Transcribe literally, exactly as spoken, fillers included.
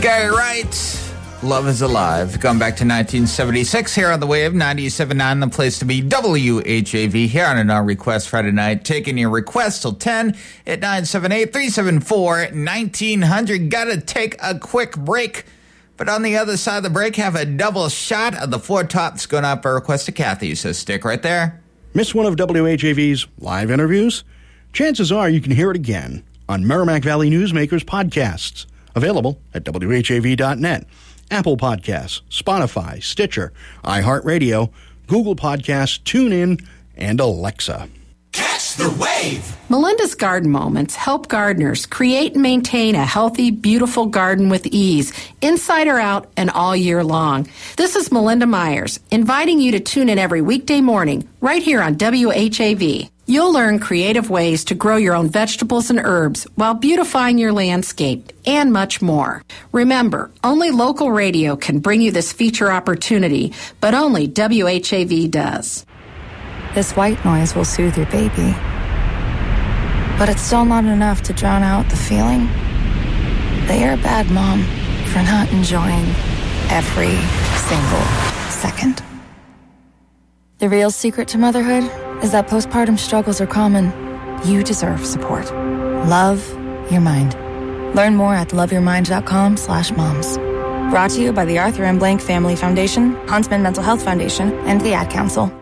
Gary Wright, Love is Alive. Going back to nineteen seventy-six here on the wave, ninety-seven point nine, the place to be, W H A V, here on an On Request Friday night. Taking your requests till ten at nine seven eight, three seven four, nineteen hundred. Gotta take a quick break. But on the other side of the break, have a double shot of the Four Tops going up for request to Kathy. So stick right there. Miss one of W H A V's live interviews? Chances are you can hear it again on Merrimack Valley Newsmakers podcasts. Available at W H A V dot net, Apple Podcasts, Spotify, Stitcher, iHeartRadio, Google Podcasts, TuneIn, and Alexa. Catch the wave! Melinda's Garden Moments help gardeners create and maintain a healthy, beautiful garden with ease, inside or out and all year long. This is Melinda Myers, inviting you to tune in every weekday morning, right here on W H A V. You'll learn creative ways to grow your own vegetables and herbs while beautifying your landscape, and much more. Remember, only local radio can bring you this feature opportunity, but only W H A V does. This white noise will soothe your baby, but it's still not enough to drown out the feeling that you're a bad mom for not enjoying every single second. The real secret to motherhood is that postpartum struggles are common. You deserve support. Love your mind. Learn more at loveyourmind.com slash moms. Brought to you by the Arthur M. Blank Family Foundation, Huntsman Mental Health Foundation, and the Ad Council.